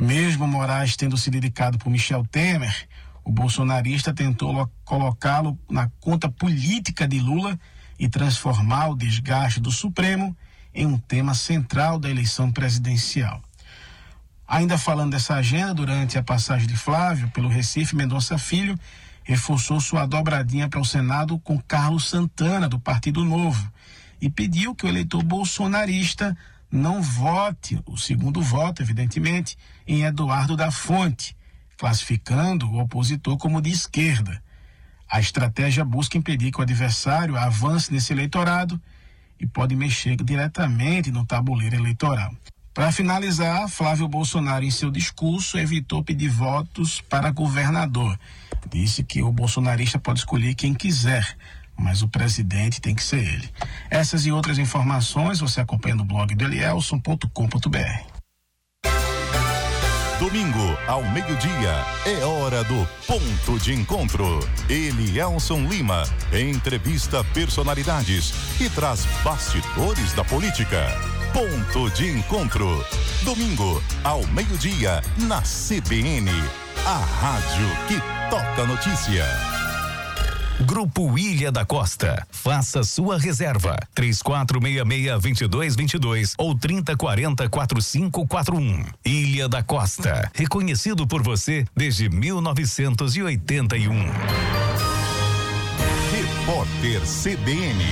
Mesmo Moraes tendo sido indicado por Michel Temer, o bolsonarista tentou colocá-lo na conta política de Lula e transformar o desgaste do Supremo em um tema central da eleição presidencial. Ainda falando dessa agenda, durante a passagem de Flávio pelo Recife, Mendonça Filho reforçou sua dobradinha para o Senado com Carlos Santana, do Partido Novo, e pediu que o eleitor bolsonarista não vote, o segundo voto, evidentemente, em Eduardo da Fonte, classificando o opositor como de esquerda. A estratégia busca impedir que o adversário avance nesse eleitorado e pode mexer diretamente no tabuleiro eleitoral. Para finalizar, Flávio Bolsonaro, em seu discurso, evitou pedir votos para governador. Disse que o bolsonarista pode escolher quem quiser, mas o presidente tem que ser ele. Essas e outras informações você acompanha no blog do elielson.com.br. Domingo, ao meio-dia, é hora do Ponto de Encontro. Elielson Lima entrevista personalidades e traz bastidores da política. Ponto de Encontro. Domingo, ao meio-dia, na CBN. A rádio que toca notícia. Grupo Ilha da Costa. Faça sua reserva. 3466-2222 ou 3040-4541. Ilha da Costa. Reconhecido por você desde 1981. Repórter CBN.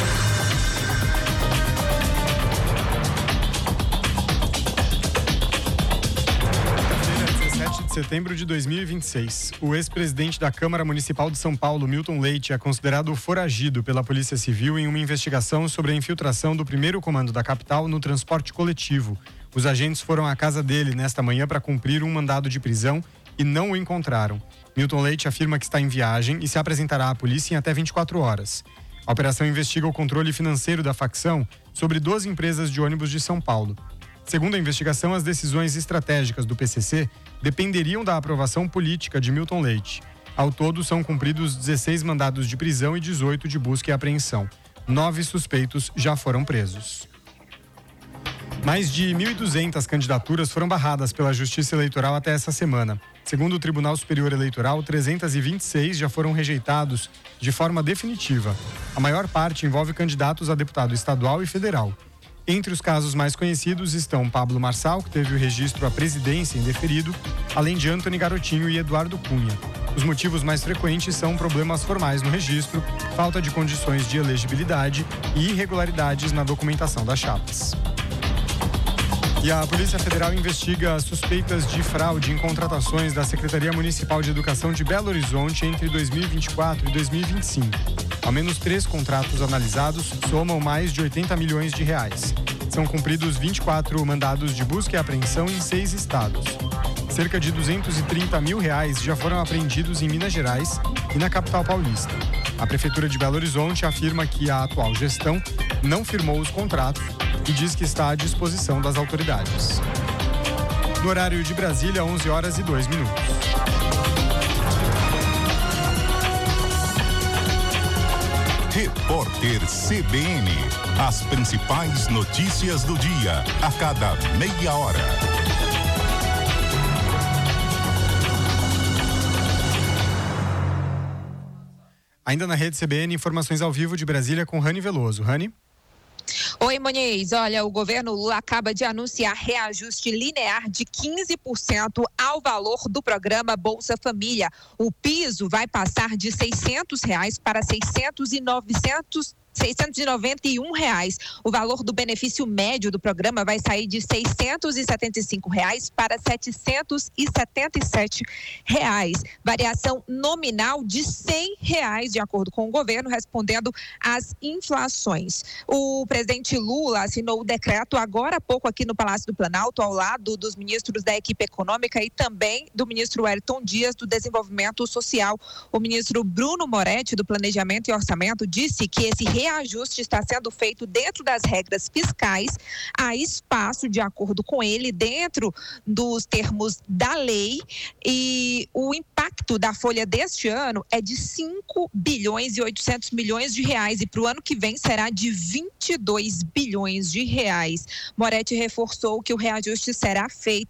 De setembro de 2026, o ex-presidente da Câmara Municipal de São Paulo, Milton Leite, é considerado foragido pela Polícia Civil em uma investigação sobre a infiltração do primeiro comando da capital no transporte coletivo. Os agentes foram à casa dele nesta manhã para cumprir um mandado de prisão e não o encontraram. Milton Leite afirma que está em viagem e se apresentará à polícia em até 24 horas. A operação investiga o controle financeiro da facção sobre 12 empresas de ônibus de São Paulo. Segundo a investigação, as decisões estratégicas do PCC dependeriam da aprovação política de Milton Leite. Ao todo, são cumpridos 16 mandados de prisão e 18 de busca e apreensão. 9 suspeitos já foram presos. Mais de 1.200 candidaturas foram barradas pela Justiça Eleitoral até essa semana. Segundo o Tribunal Superior Eleitoral, 326 já foram rejeitados de forma definitiva. A maior parte envolve candidatos a deputado estadual e federal. Entre os casos mais conhecidos estão Pablo Marçal, que teve o registro à presidência indeferido, além de Antony Garotinho e Eduardo Cunha. Os motivos mais frequentes são problemas formais no registro, falta de condições de elegibilidade e irregularidades na documentação das chapas. E a Polícia Federal investiga suspeitas de fraude em contratações da Secretaria Municipal de Educação de Belo Horizonte entre 2024 e 2025. Ao menos 3 contratos analisados somam mais de 80 milhões de reais. São cumpridos 24 mandados de busca e apreensão em 6 estados. Cerca de 230 mil reais já foram apreendidos em Minas Gerais e na capital paulista. A Prefeitura de Belo Horizonte afirma que a atual gestão não firmou os contratos e diz que está à disposição das autoridades. No horário de Brasília, 11h02. Repórter CBN. As principais notícias do dia, a cada meia hora. Ainda na rede CBN, informações ao vivo de Brasília com Rani Veloso. Rani? Oi, Moniz. Olha, o governo Lula acaba de anunciar reajuste linear de 15% ao valor do programa Bolsa Família. O piso vai passar de R$600 para R$691. O valor do benefício médio do programa vai sair de R$675 para R$777. Variação nominal de R$100, de acordo com o governo, respondendo às inflações. O presidente Lula assinou o decreto agora há pouco aqui no Palácio do Planalto, ao lado dos ministros da equipe econômica e também do ministro Wellington Dias, do Desenvolvimento Social. O ministro Bruno Moretti, do Planejamento e Orçamento, disse que esse reajuste está sendo feito dentro das regras fiscais. Há espaço, de acordo com ele, dentro dos termos da lei, e o impacto da folha deste ano é de 5 bilhões e 800 milhões de reais e para o ano que vem será de 22 bilhões de reais. Moretti reforçou que o reajuste será feito